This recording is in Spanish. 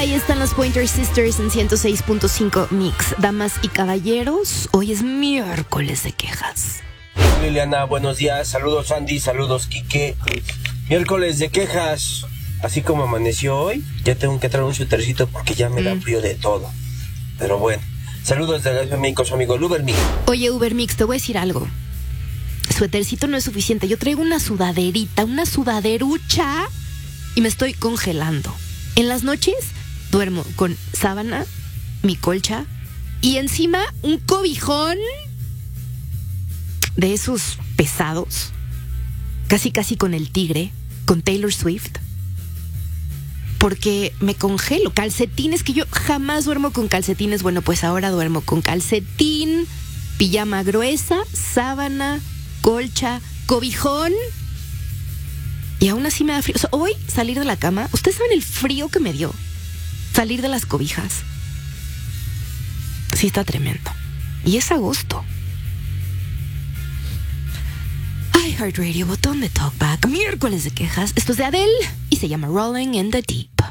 ahí están los Pointer Sisters en 106.5 Mix. Damas y caballeros, hoy es miércoles de quejas. Liliana, buenos días. Saludos Andy, saludos Quique. Miércoles de quejas. Así como amaneció hoy, ya tengo que traer un suétercito porque ya me da frío de todo. Pero bueno, saludos de México, su amigo Ubermix. Oye, Ubermix, te voy a decir algo. Suétercito no es suficiente. Yo traigo una sudaderita, una sudaderucha y me estoy congelando. En las noches duermo con sábana, mi colcha y encima un cobijón de esos pesados, casi con el tigre, con Taylor Swift, porque me congelo. Calcetines, que yo jamás duermo con calcetines. Bueno, pues ahora duermo con calcetín, pijama gruesa, sábana, colcha, cobijón. Y aún así me da frío. O sea, hoy salir de la cama, ¿ustedes saben el frío que me dio? Salir de las cobijas. Sí, está tremendo. Y es agosto. iHeartRadio, botón de talkback, miércoles de quejas. Esto es de Adele y se llama Rolling in the Deep.